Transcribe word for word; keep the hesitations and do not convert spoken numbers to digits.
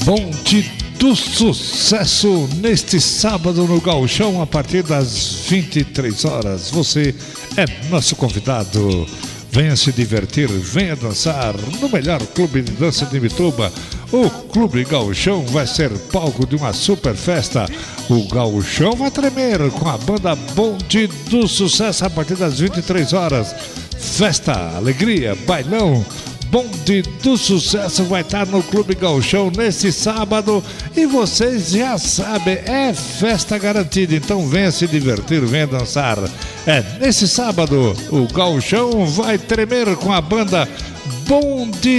Bonde do Sucesso neste sábado no Gauchão a partir das vinte e três horas. Você é nosso convidado. Venha se divertir, venha dançar no melhor clube de dança de Imbituba. O Clube Gauchão vai ser palco de uma super festa. O Gauchão vai tremer com a banda Bonde do Sucesso a partir das vinte e três horas. Festa, alegria, bailão. Bonde do Sucesso vai estar no Clube Gauchão nesse sábado e vocês já sabem, é festa garantida, então venha se divertir, venha dançar. É nesse sábado, o Gauchão vai tremer com a banda Bonde